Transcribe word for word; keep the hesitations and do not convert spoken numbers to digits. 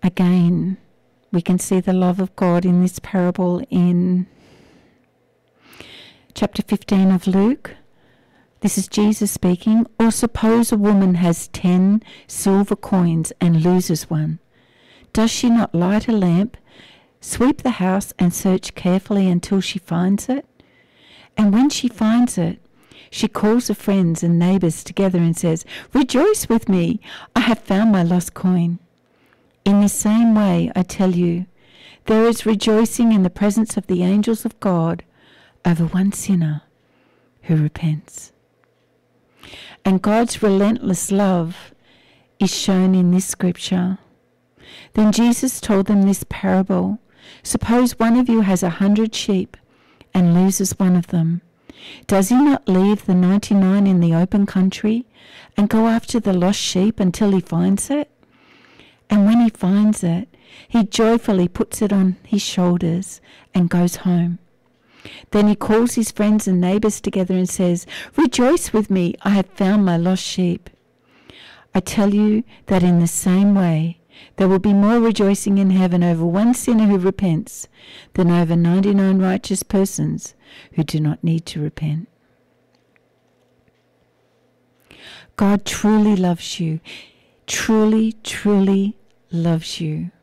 Again, we can see the love of God in this parable in chapter fifteen of Luke. This is Jesus speaking. Or suppose a woman has ten silver coins and loses one. Does she not light a lamp, sweep the house, and search carefully until she finds it? And when she finds it, she calls her friends and neighbours together and says, "Rejoice with me, I have found my lost coin." In the same way, I tell you, there is rejoicing in the presence of the angels of God over one sinner who repents. And God's relentless love is shown in this scripture. Then Jesus told them this parable. Suppose one of you has a hundred sheep and loses one of them. Does he not leave the ninety-nine in the open country and go after the lost sheep until he finds it? And when he finds it, he joyfully puts it on his shoulders and goes home. Then he calls his friends and neighbours together and says, "Rejoice with me, I have found my lost sheep." I tell you that in the same way, there will be more rejoicing in heaven over one sinner who repents than over ninety-nine righteous persons who do not need to repent. God truly loves you, truly, truly loves you.